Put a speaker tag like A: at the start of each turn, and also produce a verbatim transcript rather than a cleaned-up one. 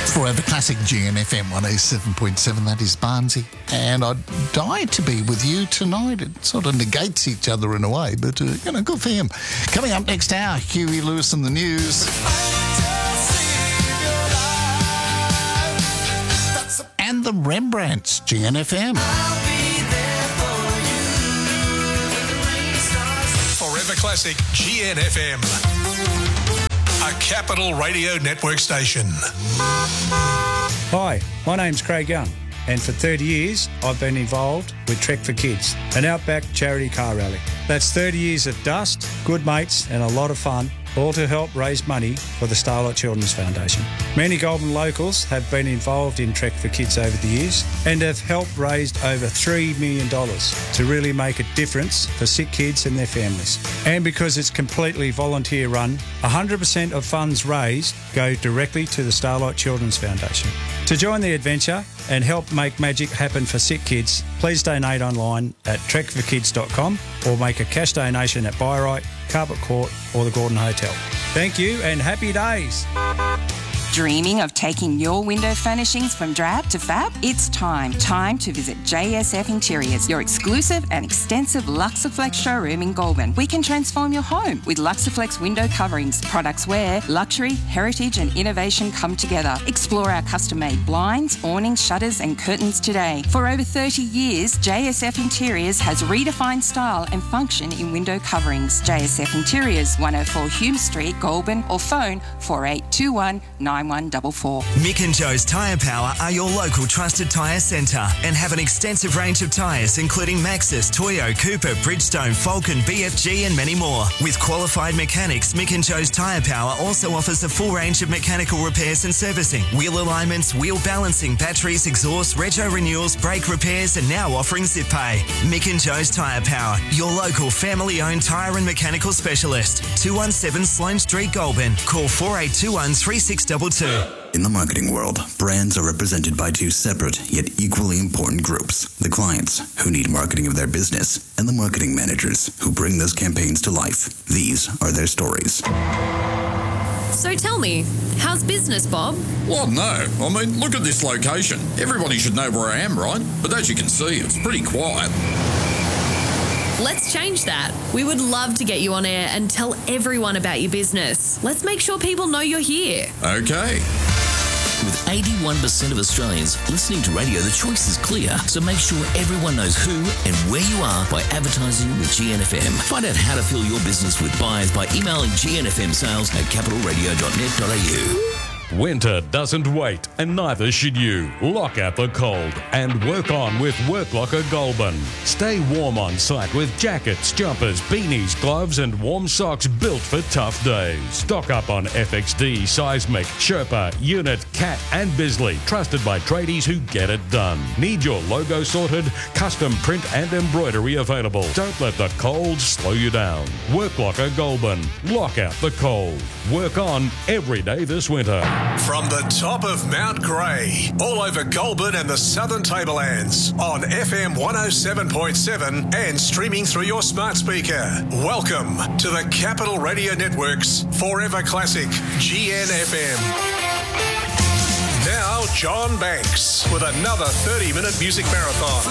A: Forever Classic G N F M one oh seven point seven, that is Barnsey. And I'd die to be with you tonight. It sort of negates each other in a way, but, uh, you know, good for him. Coming up next hour, Huey Lewis and the News. And the Rembrandts, G N F M.
B: Forever Classic G N F M. A Capital Radio Network station.
C: Hi, my name's Craig Young, and for thirty years I've been involved with Trek for Kids, an outback charity car rally. That's thirty years of dust, good mates and a lot of fun, all to help raise money for the Starlight Children's Foundation. Many Goulburn locals have been involved in Trek for Kids over the years and have helped raise over three million dollars to really make a difference for sick kids and their families. And because it's completely volunteer run, one hundred percent of funds raised go directly to the Starlight Children's Foundation. To join the adventure and help make magic happen for sick kids, please donate online at trek for kids dot com or make a cash donation at Byrite, Carpet Court or the Gordon Hotel. Thank you and happy days.
D: Dreaming of taking your window furnishings from drab to fab? It's time. Time to visit J S F Interiors, your exclusive and extensive Luxaflex showroom in Goulburn. We can transform your home with Luxaflex window coverings, products where luxury, heritage and innovation come together. Explore our custom-made blinds, awnings, shutters and curtains today. For over thirty years, J S F Interiors has redefined style and function in window coverings. J S F Interiors, one oh four Hume Street, Goulburn, or phone four eight two one nine one four four.
E: Mick and Joe's Tyre Power are your local trusted tyre centre and have an extensive range of tyres including Maxxis, Toyo, Cooper, Bridgestone, Falcon, B F G and many more. With qualified mechanics, Mick and Joe's Tyre Power also offers a full range of mechanical repairs and servicing, wheel alignments, wheel balancing, batteries, exhaust, retro renewals, brake repairs and now offering zip pay. Mick and Joe's Tyre Power, your local family-owned tyre and mechanical specialist. two one seven Sloane Street, Goulburn. Call four eight two one three six two two.
F: In the marketing world, brands are represented by two separate yet equally important groups. The clients, who need marketing of their business, and the marketing managers, who bring those campaigns to life. These are their stories.
G: So tell me, how's business, Bob?
H: Well, no. I mean, look at this location. Everybody should know where I am, right? But as you can see, it's pretty quiet.
G: Let's change that. We would love to get you on air and tell everyone about your business. Let's make sure people know you're here.
H: Okay.
I: With eighty-one percent of Australians listening to radio, the choice is clear. So make sure everyone knows who and where you are by advertising with G N F M. Find out how to fill your business with buyers by emailing g n f m sales at capital radio dot net dot a u.
J: Winter doesn't wait, and neither should you. Lock out the cold and work on with Work Locker Goulburn. Stay warm on site with jackets, jumpers, beanies, gloves and warm socks built for tough days. Stock up on F X D, Seismic, Sherpa, Unit, Cat and Bisley, trusted by tradies who get it done. Need your logo sorted? Custom print and embroidery available. Don't let the cold slow you down. Work Locker Goulburn. Lock out the cold. Work on every day this winter.
B: From the top of Mount Grey, all over Goulburn and the Southern Tablelands, on F M one oh seven point seven and streaming through your smart speaker. Welcome to the Capital Radio Network's Forever Classic G N F M. Now, John Banks with another thirty-minute music marathon.